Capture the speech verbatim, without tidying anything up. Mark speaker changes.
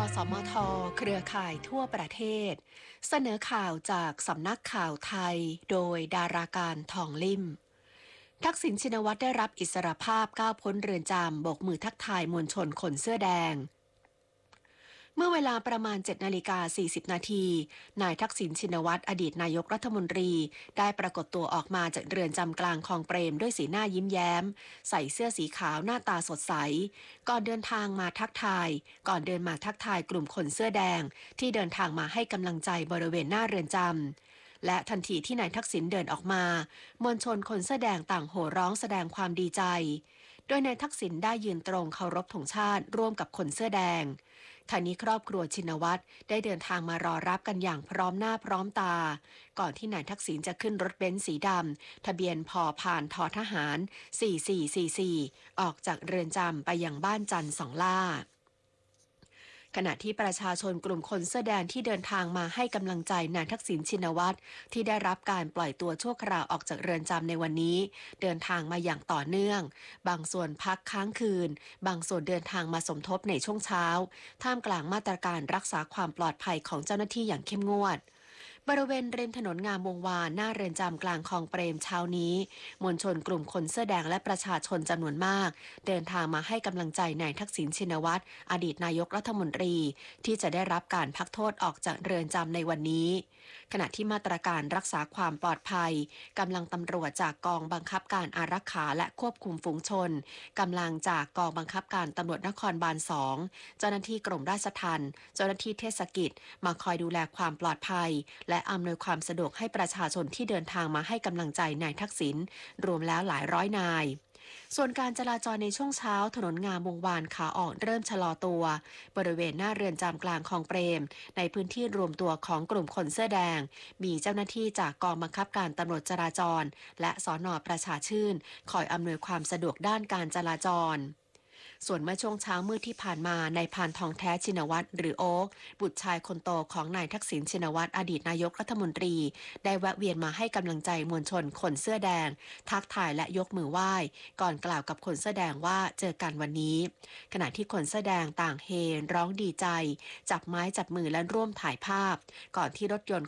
Speaker 1: สมทเครือข่ายทั่วประเทศเสนอข่าวจากสำนักข่าวไทยโดยดาราการทองลิ่มทักษิณชินวัตรได้รับอิสรภาพก้าวพ้นเรือนจำโบกมือทักทายมวลชนคนเสื้อแดงเมื่อเวลาประมาณเจ็ดนาฬิกาสี่สิบนาทีนายทักษิณชินวัตรอดีตนายกรัฐมนตรีได้ปรากฏตัวออกมาจากเรือนจำกลางคลองเปรมด้วยสีหน้ายิ้มแย้มใส่เสื้อสีขาวหน้าตาสดใสก่อนเดินทางมาทักทายก่อนเดินมาทักทายกลุ่มคนเสื้อแดงที่เดินทางมาให้กำลังใจบริเวณหน้าเรือนจำและทันทีที่นายทักษิณเดินออกมามวลชนคนเสื้อแดงต่างโห่ร้องแสดงความดีใจโดยนายทักษิณได้ยืนตรงเคารพธงชาติร่วมกับคนเสื้อแดงทางนี้ครอบครัวชินวัตรได้เดินทางมารอรับกันอย่างพร้อมหน้าพร้อมตาก่อนที่นายทักษิณจะขึ้นรถเบนซ์สีดำทะเบียนพอผ่านทอทหารสี่สี่สี่สี่ออกจากเรือนจำไปยังบ้านจันทร์สองล่าขณะที่ประชาชนกลุ่มคนเสื้อแดงที่เดินทางมาให้กำลังใจนายทักษิณชินวัตรที่ได้รับการปล่อยตัวชั่วคราวออกจากเรือนจำในวันนี้เดินทางมาอย่างต่อเนื่องบางส่วนพักค้างคืนบางส่วนเดินทางมาสมทบในช่วงเช้าท่ามกลางมาตรการรักษาความปลอดภัยของเจ้าหน้าที่อย่างเข้มงวดบริเวณริมถนนงามวงวานหน้าเรือนจำกลางคลองเปรมเช้านี้มวลชนกลุ่มคนเสื้อแดงและประชาชนจำนวนมากเดินทางมาให้กำลังใจนายทักษิณชินวัตรอดีตนายกรัฐมนตรีที่จะได้รับการพักโทษออกจากเรือนจำในวันนี้ขณะที่มาตรการรักษาความปลอดภัยกำลังตำรวจจากกองบังคับการอารักขาและควบคุมฝูงชนกำลังจากกองบังคับการตำรวจนครบาลสองเจ้าหน้าที่กรมราชทัณฑ์เจ้าหน้าที่เทศกิจมาคอยดูแลความปลอดภัยและอำนวยความสะดวกให้ประชาชนที่เดินทางมาให้กำลังใจนายทักษิณรวมแล้วหลายร้อยนายส่วนการจราจรในช่วงเช้าถนนงามวงวานขาออกเริ่มชะลอตัวบริเวณหน้าเรือนจำกลางคลองเปรมในพื้นที่รวมตัวของกลุ่มคนเสื้อแดงมีเจ้าหน้าที่จากกองบังคับการตำรวจจราจรและสน.ประชาชื่นคอยอำนวยความสะดวกด้านการจราจรส่วนเมื่อช่วงเช้ามืดที่ผ่านมานายพานทองแท้ชินวัตรหรือโอ๊คบุตรชายคนโตของนายทักษิณชินวัตรอดีตนายกรัฐมนตรีได้แวะเวียนมาให้กำลังใจมวลชนคนเสื้อแดงทักทายและยกมือไหว้ก่อนกล่าวกับคนเสื้อแดงว่าเจอกันวันนี้ขณะที่คนเสื้อแดงต่างเฮร้องดีใจจับไม้จับมือและร่วมถ่ายภาพก่อนที่รถยนต์